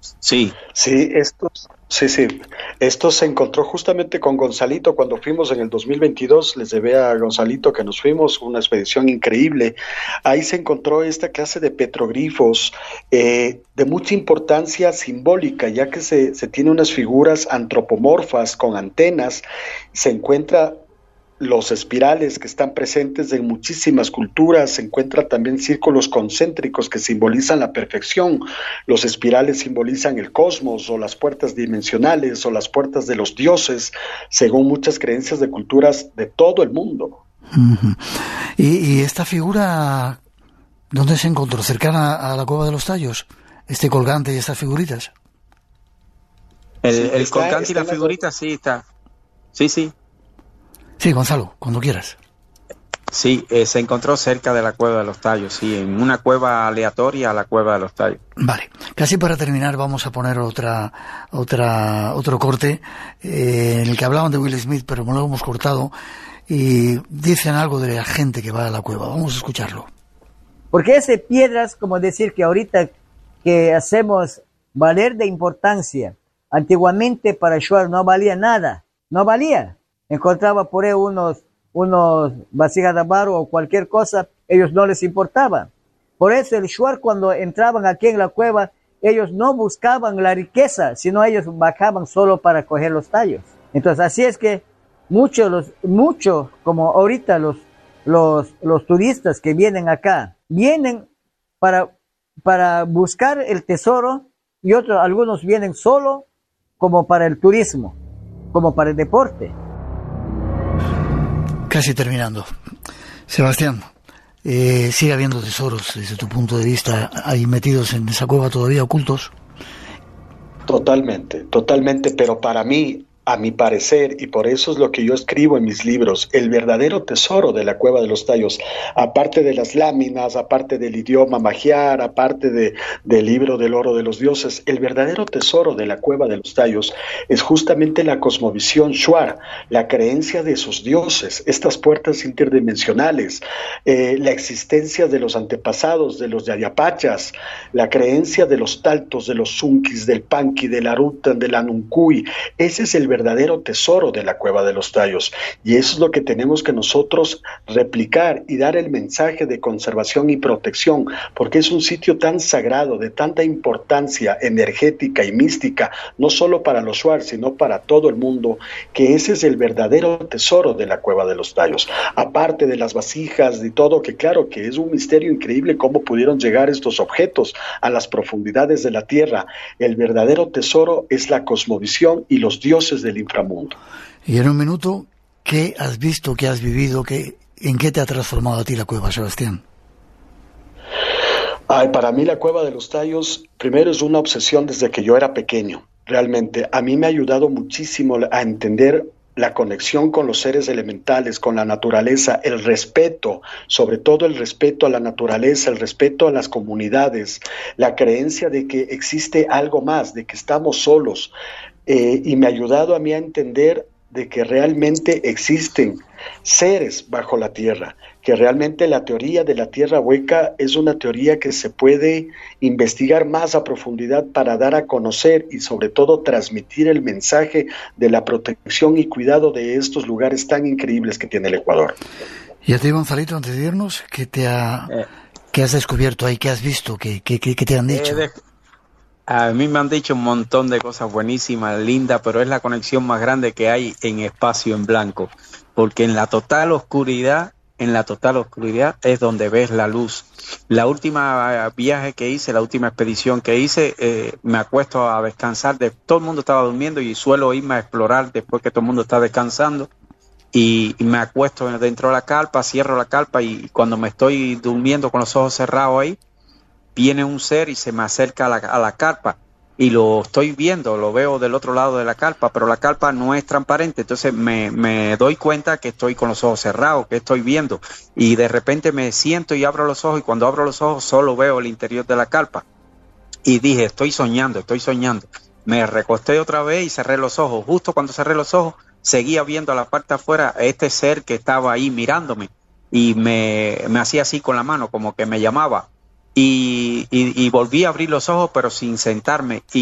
Sí. Sí. Esto se encontró justamente con Gonzalito cuando fuimos en el 2022. Les debe a Gonzalito que nos fuimos, una expedición increíble. Ahí se encontró esta clase de petroglifos de mucha importancia simbólica, ya que se tiene unas figuras antropomorfas con antenas. Se encuentra los espirales que están presentes en muchísimas culturas, se encuentran también círculos concéntricos que simbolizan la perfección, los espirales simbolizan el cosmos o las puertas dimensionales o las puertas de los dioses, según muchas creencias de culturas de todo el mundo. Uh-huh. ¿Y esta figura dónde se encontró? ¿Cercana a la Cueva de los Tallos? ¿Este colgante y estas figuritas? El colgante y la figurita sí está. Sí. Sí, Gonzalo, cuando quieras. Sí, se encontró cerca de la Cueva de los Tallos, sí, en una cueva aleatoria a la Cueva de los Tallos. Vale, casi para terminar vamos a poner otro corte en el que hablaban de Will Smith, pero no lo hemos cortado, y dicen algo de la gente que va a la cueva. Vamos a escucharlo. Porque esas piedras, como decir que ahorita que hacemos valer de importancia, antiguamente para Shuar no valía nada, no valía. Encontraba por ahí unos vasijas de barro o cualquier cosa, ellos no les importaba. Por eso el Shuar cuando entraban aquí en la cueva, ellos no buscaban la riqueza, sino ellos bajaban solo para coger los tallos. Entonces así es que muchos como ahorita los turistas que vienen acá, vienen para buscar el tesoro y algunos vienen solo como para el turismo, como para el deporte. Casi terminando. Sebastián, ¿sigue habiendo tesoros desde tu punto de vista ahí metidos en esa cueva todavía ocultos? Totalmente, pero para mí, a mi parecer, y por eso es lo que yo escribo en mis libros, el verdadero tesoro de la Cueva de los Tallos, aparte de las láminas, aparte del idioma magiar, aparte del libro del oro de los dioses, el verdadero tesoro de la Cueva de los Tallos es justamente la cosmovisión Shuar, la creencia de sus dioses, estas puertas interdimensionales, la existencia de los antepasados, de los yayapachas, la creencia de los taltos, de los zunkis, del panqui, del arutan, del anuncuy. Ese es el verdadero tesoro de la Cueva de los Tallos, y eso es lo que tenemos que nosotros replicar y dar el mensaje de conservación y protección, porque es un sitio tan sagrado, de tanta importancia energética y mística, no solo para los Shuar, sino para todo el mundo, que ese es el verdadero tesoro de la Cueva de los Tallos, aparte de las vasijas y todo, que claro que es un misterio increíble cómo pudieron llegar estos objetos a las profundidades de la tierra. El verdadero tesoro es la cosmovisión y los dioses del inframundo. Y en un minuto, ¿qué has visto, qué has vivido, en qué te ha transformado a ti la cueva, Sebastián? Para mí la Cueva de los Tallos, primero es una obsesión desde que yo era pequeño. Realmente, a mí me ha ayudado muchísimo a entender la conexión con los seres elementales, con la naturaleza, el respeto, sobre todo el respeto a la naturaleza, el respeto a las comunidades, la creencia de que existe algo más, de que estamos solos. Y me ha ayudado a mí a entender de que realmente existen seres bajo la tierra, que realmente la teoría de la tierra hueca es una teoría que se puede investigar más a profundidad para dar a conocer y sobre todo transmitir el mensaje de la protección y cuidado de estos lugares tan increíbles que tiene el Ecuador. Y a ti, Gonzalito, antes de irnos, ¿qué has descubierto ahí? ¿Qué has visto? ¿Qué te han dicho? A mí me han dicho un montón de cosas buenísimas, lindas, pero es la conexión más grande que hay en espacio en blanco, porque en la total oscuridad es donde ves la luz. La última viaje que hice, la última expedición que hice, me acuesto a descansar, todo el mundo estaba durmiendo y suelo irme a explorar después que todo el mundo está descansando, y me acuesto dentro de la carpa, cierro la carpa y cuando me estoy durmiendo con los ojos cerrados ahí, viene un ser y se me acerca a la carpa y lo estoy viendo, lo veo del otro lado de la carpa, pero la carpa no es transparente, entonces me doy cuenta que estoy con los ojos cerrados, que estoy viendo, y de repente me siento y abro los ojos, y cuando abro los ojos solo veo el interior de la carpa, y dije, estoy soñando, me recosté otra vez y cerré los ojos. Justo cuando cerré los ojos, seguía viendo a la parte afuera a este ser que estaba ahí mirándome, y me hacía así con la mano, como que me llamaba, y volví a abrir los ojos, pero sin sentarme,